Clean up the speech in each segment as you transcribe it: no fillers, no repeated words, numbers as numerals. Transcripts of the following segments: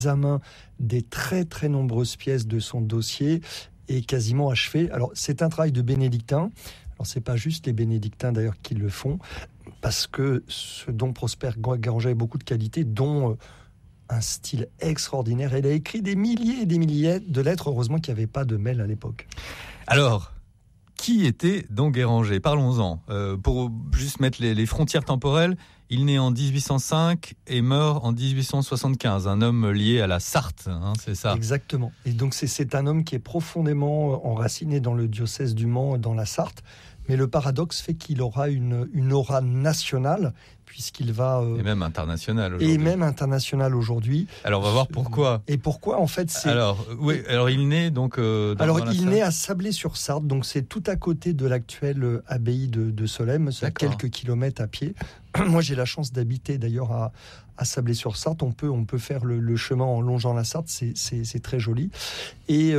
l'examen des très très nombreuses pièces de son dossier est quasiment achevé. Alors c'est un travail de bénédictin. Alors c'est pas juste les bénédictins d'ailleurs qui le font, parce que ce dont Prosper Garanger a beaucoup de qualités, dont un style extraordinaire. Elle a écrit des milliers et des milliers de lettres. Heureusement qu'il n'y avait pas de mail à l'époque. Alors, qui était donc Guéranger ? Parlons-en. Pour juste mettre les frontières temporelles, il naît en 1805 et meurt en 1875. Un homme lié à la Sarthe, c'est ça ? Exactement. Et donc c'est un homme qui est profondément enraciné dans le diocèse du Mans, dans la Sarthe. Mais le paradoxe fait qu'il aura une aura nationale, puisqu'il va... et même international aujourd'hui. Et même international aujourd'hui. Alors on va voir pourquoi. Et pourquoi en fait c'est... Alors il naît donc... il naît à Sablé-sur-Sarthe, donc c'est tout à côté de l'actuelle abbaye de Solesmes, c'est à quelques kilomètres à pied. Moi j'ai la chance d'habiter d'ailleurs à Sablé-sur-Sarthe. On peut faire le chemin en longeant la Sarthe, c'est très joli. Et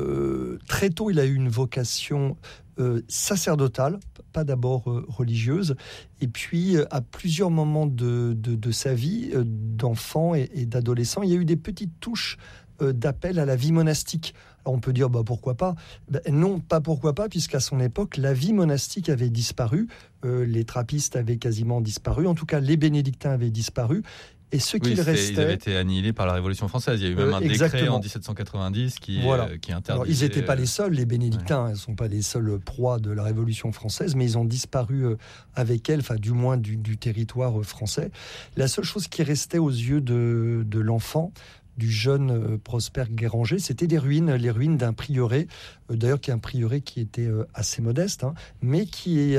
très tôt il a eu une vocation sacerdotale, pas d'abord religieuse, et puis à plusieurs moments de sa vie, d'enfant et d'adolescent, il y a eu des petites touches d'appel à la vie monastique. Alors on peut dire pourquoi pas ? Non, pas pourquoi pas, puisqu'à son époque la vie monastique avait disparu, les trappistes avaient quasiment disparu, en tout cas les bénédictins avaient disparu. Et ce qu'il restait... Ils avaient été annihilés par la Révolution française. Il y a eu même un décret en 1790 qui interdisait... Alors, ils n'étaient pas les seuls, les bénédictins. Ils ne sont pas les seuls proies de la Révolution française, mais ils ont disparu avec elle, enfin du moins du territoire français. La seule chose qui restait aux yeux de l'enfant, du jeune Prosper Guéranger, c'était les ruines d'un prieuré, d'ailleurs qui est un prieuré qui était assez modeste, mais qui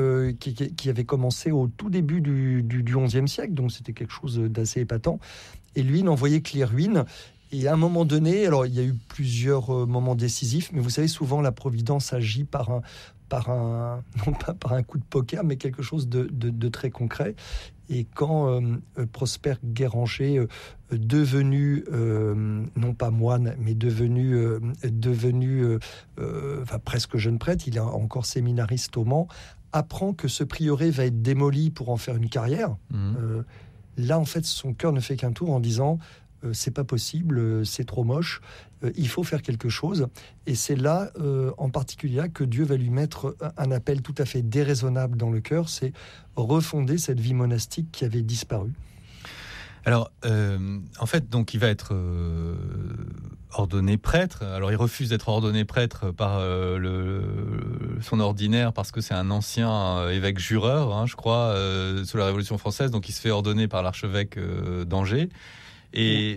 avait commencé au tout début du XIe siècle, donc c'était quelque chose d'assez épatant. Et lui n'en voyait que les ruines. Et à un moment donné, alors il y a eu plusieurs moments décisifs, mais vous savez, souvent la Providence agit non pas par un coup de poker, mais quelque chose de très concret. Et quand Prosper Guéranger, devenu, non pas moine, mais devenu presque jeune prêtre, il est encore séminariste au Mans, apprend que ce prieuré va être démoli pour en faire une carrière. Là, en fait, son cœur ne fait qu'un tour en disant... c'est pas possible, c'est trop moche, il faut faire quelque chose. Et c'est là, en particulier, que Dieu va lui mettre un appel tout à fait déraisonnable dans le cœur, c'est refonder cette vie monastique qui avait disparu. Alors, en fait, donc, il va être ordonné prêtre. Alors, il refuse d'être ordonné prêtre par son ordinaire parce que c'est un ancien évêque jureur, je crois, sous la Révolution française. Donc, il se fait ordonner par l'archevêque d'Angers. Et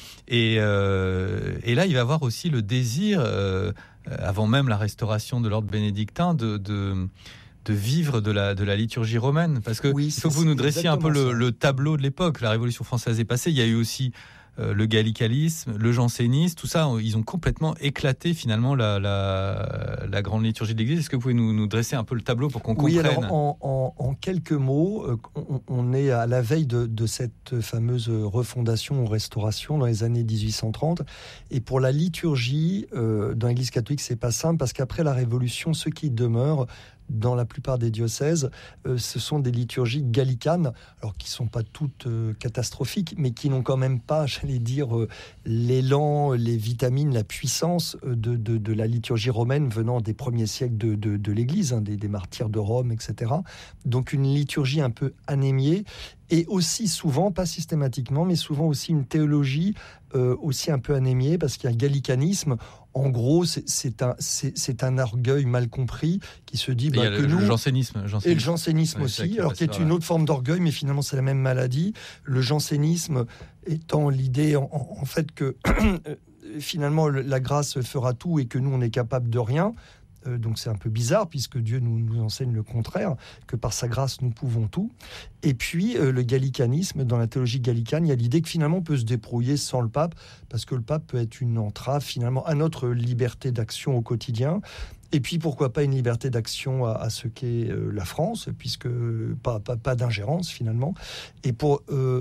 là, il va avoir aussi le désir, avant même la restauration de l'ordre bénédictin, de vivre de la liturgie romaine. Parce que il faut que vous nous dressiez un peu le tableau de l'époque. La Révolution française est passée. Il y a eu aussi le gallicalisme, le jansénisme, tout ça, ils ont complètement éclaté finalement la grande liturgie de l'Église. Est-ce que vous pouvez nous dresser un peu le tableau pour qu'on comprenne ? Oui, alors en quelques mots, on est à la veille de cette fameuse refondation ou restauration dans les années 1830. Et pour la liturgie, dans l'Église catholique, c'est pas simple, parce qu'après la Révolution, ce qui demeure dans la plupart des diocèses, ce sont des liturgies gallicanes, alors qui ne sont pas toutes catastrophiques, mais qui n'ont quand même pas, j'allais dire, l'élan, les vitamines, la puissance de la liturgie romaine venant des premiers siècles de l'Église, des martyrs de Rome, etc. Donc une liturgie un peu anémiée, et aussi souvent, pas systématiquement, mais souvent aussi une théologie aussi un peu anémiée, parce qu'il y a un gallicanisme. En gros, c'est un orgueil mal compris qui se dit que nous... Le jansénisme. Et le jansénisme aussi, alors qui est une autre forme d'orgueil, mais finalement c'est la même maladie. Le jansénisme étant l'idée en fait que finalement la grâce fera tout et que nous on est capable de rien. Donc c'est un peu bizarre, puisque Dieu nous enseigne le contraire, que par sa grâce nous pouvons tout. Et puis le gallicanisme, dans la théologie gallicane, il y a l'idée que finalement on peut se débrouiller sans le pape, parce que le pape peut être une entrave finalement à notre liberté d'action au quotidien. Et puis pourquoi pas une liberté d'action à ce qu'est la France, puisque pas d'ingérence finalement. Et pour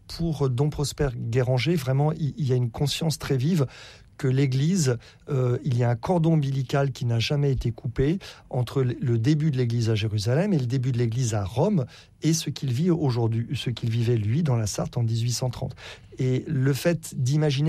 pour Dom Prosper Guéranger, vraiment, il y a une conscience très vive que l'Église, il y a un cordon ombilical qui n'a jamais été coupé entre le début de l'Église à Jérusalem et le début de l'Église à Rome et ce qu'il vit aujourd'hui, ce qu'il vivait lui dans la Sarthe en 1830. Et le fait d'imaginer